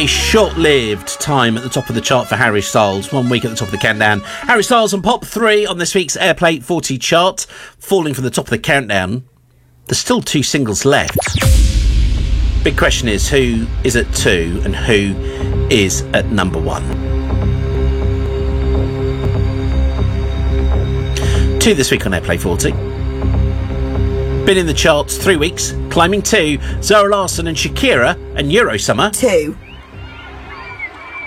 A short-lived time at the top of the chart for Harry Styles. 1 week at the top of the countdown. Harry Styles on Pop 3 on this week's Airplay 40 chart. Falling from the top of the countdown. There's still 2 singles left. Big question is, who is at 2 and who is at number 1? 2 this week on Airplay 40. Been in the charts 3 weeks, climbing 2. Zara Larsson and Shakira and Eurosummer. 2.